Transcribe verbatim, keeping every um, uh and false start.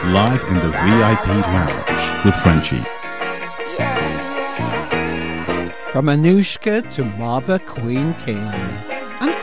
live in the V I P lounge with Frenchie. From Anushka to Marva Queen King.